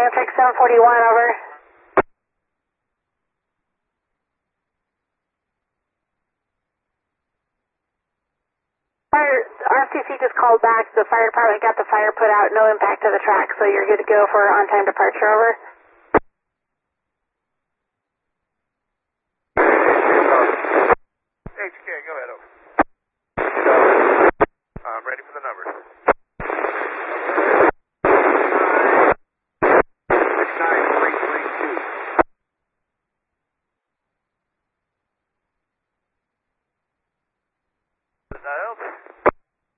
Amtrak 741, over. RCC just called back. The fire department got the fire put out, no impact to the track, so you're good to go for on-time departure, over.